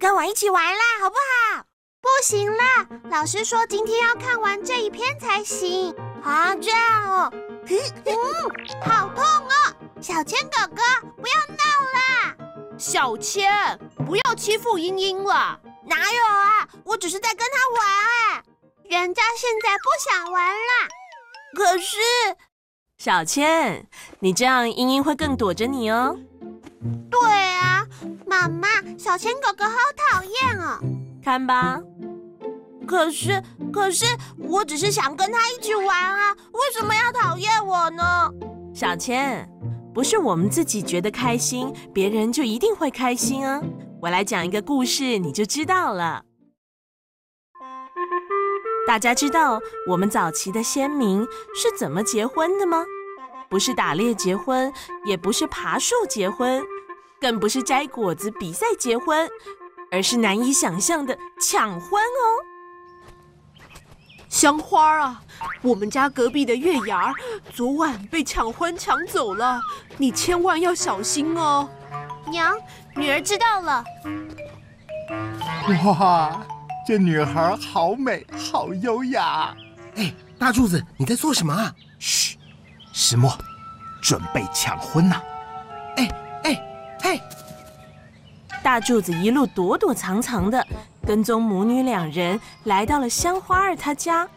跟我一起玩啦，好不好？ 不行啦，老师说今天要看完这一篇才行。 啊，这样哦。 好痛哦！小千哥哥，不要闹啦！ 小千，不要欺负茵茵了。 哪有啊？我只是在跟他玩。 人家现在不想玩啦。 可是， 小千，你这样茵茵会更躲着你哦。 对啊，妈妈，小千哥哥好讨厌哦。 看吧。 可是，我只是想跟他一起玩啊，为什么要讨厌我呢？ 小千，不是我们自己觉得开心，别人就一定会开心啊。我来讲一个故事，你就知道了。大家知道我们早期的先民是怎么结婚的吗？不是打猎结婚，也不是爬树结婚，更不是摘果子比赛结婚，而是难以想象的抢婚哦。 香花啊，我们家隔壁的月牙昨晚被抢婚抢走了，你千万要小心哦。 娘，女儿知道了。 哇，这女孩好美，好优雅。 哎，大柱子，你在做什么啊？ 嘘，石墨，准备抢婚呐。 嘿！ 大柱子一路躲躲藏藏的，跟踪母女两人来到了香花儿她家。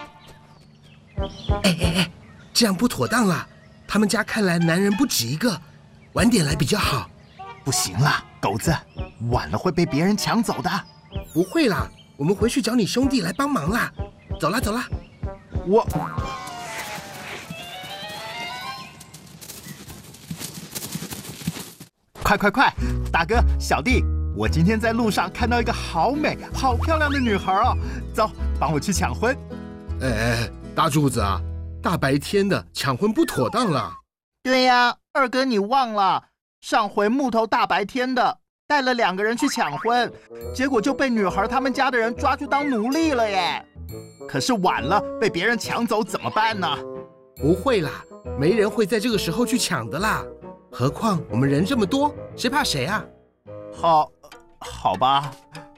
哎，这样不妥当了。他们家看来男人不止一个，晚点来比较好。 不行啦，狗子，晚了会被别人抢走的。 不会啦，我们回去找你兄弟来帮忙啦。走啦。 我。快！大哥、小弟，我今天在路上看到一个好美、好漂亮的女孩哦，走，帮我去抢婚。 哎，大柱子啊，大白天的抢婚不妥当了。 对呀，二哥你忘了，上回木头大白天的带了2个人去抢婚，结果就被女孩他们家的人抓去当奴隶了耶。可是晚了被别人抢走怎么办呢？ 不会啦，没人会在这个时候去抢的啦。何况我们人这么多，谁怕谁啊？ 好吧。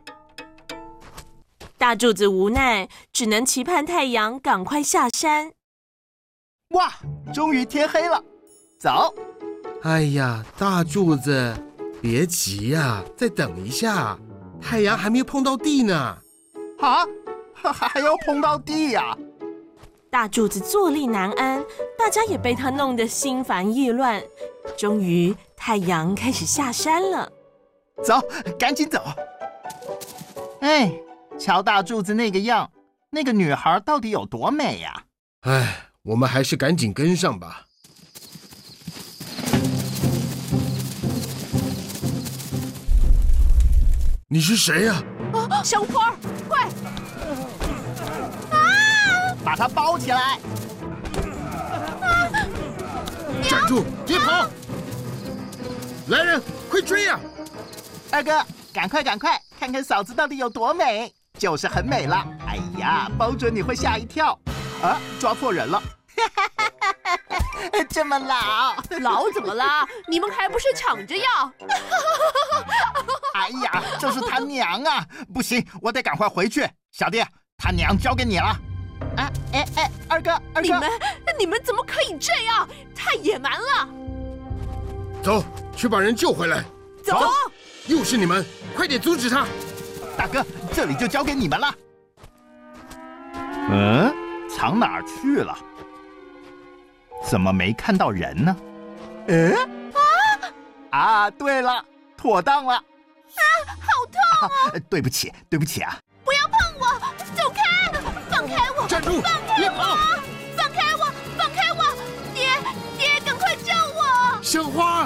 大柱子无奈，只能期盼太阳赶快下山。 哇，终于天黑了，走。 哎呀，大柱子，别急呀，再等一下，太阳还没有碰到地呢。 啊，还要碰到地呀？ 大柱子坐立难安，大家也被他弄得心烦意乱。终于，太阳开始下山了。 走，赶紧走。哎，瞧大柱子那个样，那个女孩到底有多美呀？ 哎，我们还是赶紧跟上吧。你是谁呀？ 香花，快！ 把她包起来！ 站住，别跑！来人，快追呀！ 二哥，赶快，看看嫂子到底有多美，就是很美了。哎呀，包准你会吓一跳。啊，抓错人了。这么老怎么啦？你们还不是抢着要？ 哎呀，这是他娘啊！不行，我得赶快回去。小弟，他娘交给你了。二哥， 你们怎么可以这样？太野蛮了！ 走，去把人救回来。 走！ 又是你们，快点阻止他！ 大哥，这里就交给你们了。藏哪儿去了？怎么没看到人呢？对了，妥当了。 好痛哦！ 对不起啊！ 不要碰我，走开！放开我！ 站住！别跑！ 放开我！爹，赶快救我！ 香花！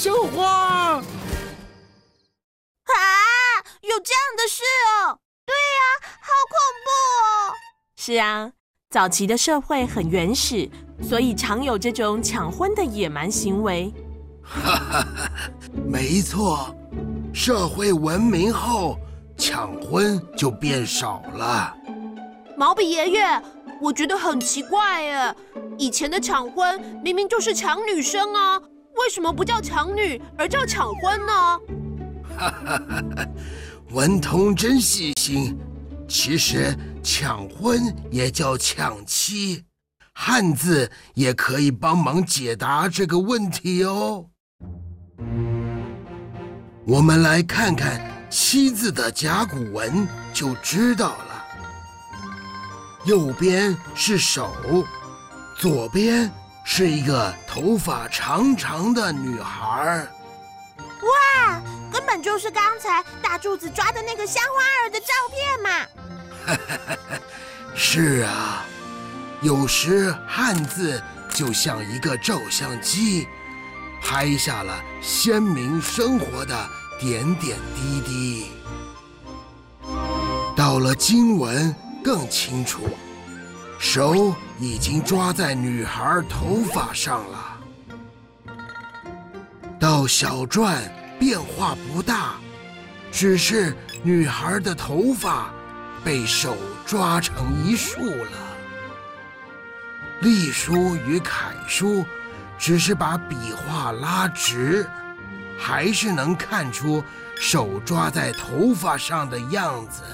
有这样的事哦？ 对呀，好恐怖哦！ 是啊，早期的社会很原始，所以常有这种抢婚的野蛮行为。 没错，社会文明后，抢婚就变少了。 毛笔爷爷，我觉得很奇怪耶，以前的抢婚明明就是抢女生啊，为什么不叫抢女而叫抢婚呢？ 文童真细心。其实抢婚也叫抢妻，汉字也可以帮忙解答这个问题哦。我们来看看妻字的甲骨文就知道了。右边是手，左边是一个头发长长的女孩。 哇，根本就是刚才大柱子抓的那个香花儿的照片嘛！ 是啊，有时汉字就像一个照相机，拍下了鲜明生活的点点滴滴。到了经文更清楚，手已经抓在女孩头发上了。到小篆变化不大，只是女孩的头发被手抓成一束了。隶书与楷书只是把笔画拉直，还是能看出手抓在头发上的样子。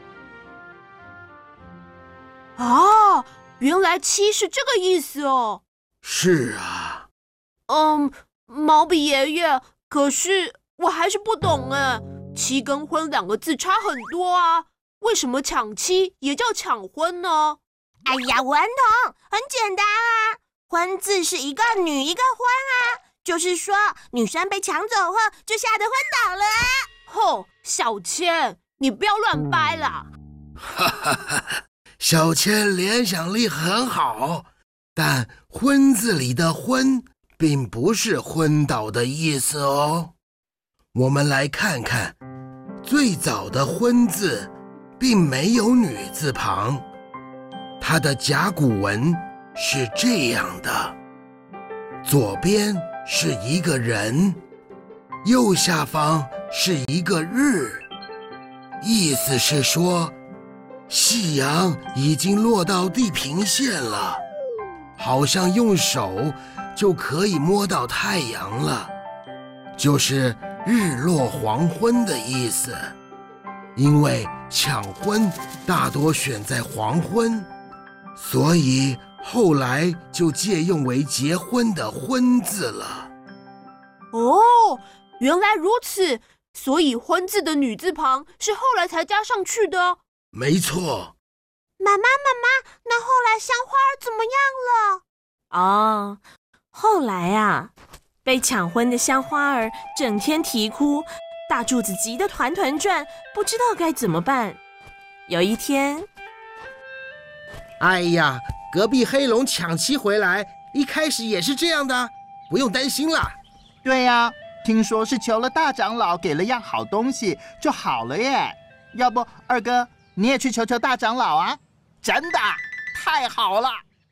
啊，原来妻是这个意思哦。 是啊。 毛笔爷爷，可是我还是不懂哎，妻跟婚两个字差很多啊，为什么抢妻也叫抢婚呢？ 哎呀，文童，很简单啊，婚字是一个女一个婚啊，就是说女生被抢走后就吓得昏倒了啊。 吼，小千，你不要乱掰啦。 哈哈哈，小千联想力很好，但婚字里的婚并不是昏倒的意思哦。我们来看看，最早的婚字并没有女字旁，它的甲骨文是这样的：左边是一个人，右下方是一个日，意思是说，夕阳已经落到地平线了，好像用手就可以摸到太阳了，就是日落黄昏的意思。因为抢婚大多选在黄昏，所以后来就借用为结婚的婚字了。 哦，原来如此，所以婚字的女字旁是后来才加上去的。 没错。 妈妈，那后来香花儿怎么样了？ 哦，后来啊，被抢婚的香花儿整天啼哭，大柱子急得团团转，不知道该怎么办。有一天， 哎呀，隔壁黑龙抢妻回来，一开始也是这样的，不用担心啦。 对呀，听说是求了大长老给了样好东西就好了耶。要不二哥你也去求求大长老啊？真的太好了。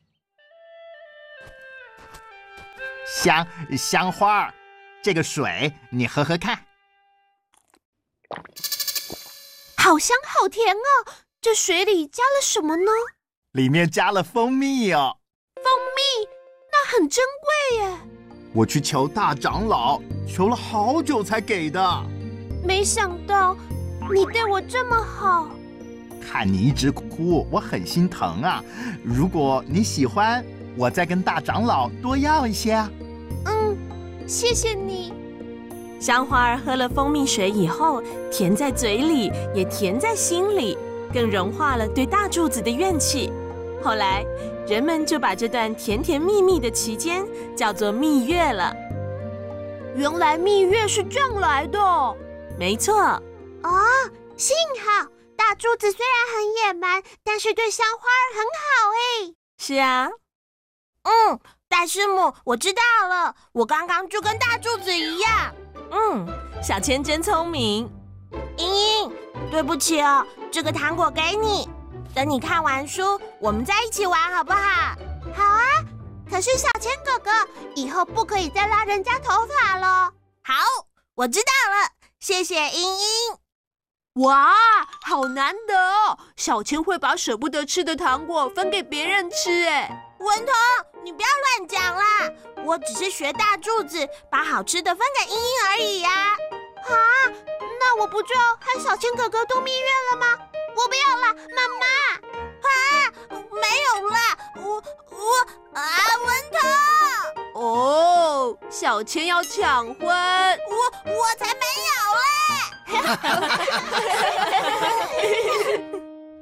香花，这个水你喝喝看。 好香好甜哦，这水里加了什么呢？ 里面加了蜂蜜哦。 蜂蜜，那很珍贵耶。 我去求大长老，求了好久才给的。 没想到你对我这么好。 看你一直哭，我很心疼啊。如果你喜欢，我再跟大长老多要一些啊。 谢谢你。 香花儿喝了蜂蜜水以后，甜在嘴里，也甜在心里，更融化了对大柱子的怨气。后来，人们就把这段甜甜蜜蜜的期间叫做蜜月了。 原来蜜月是这样来的。 没错。 幸好大柱子虽然很野蛮，但是对香花儿很好哎。 是啊。 大师母，我知道了，我刚刚就跟大柱子一样。 小千真聪明。 茵茵，对不起哦，这个糖果给你，等你看完书，我们再一起玩好不好？ 好啊，可是小千哥哥，以后不可以再拉人家头发了。 好，我知道了，谢谢茵茵。 哇，好难得哦！小千会把舍不得吃的糖果分给别人吃哎。 文童，你不要乱讲啦！我只是学大柱子，把好吃的分给茵茵而已呀。 我不就和小千哥哥度蜜月了吗？我不要了，妈妈！ 没有啦，文涛， 哦，小千要抢婚， 我才没有嘞！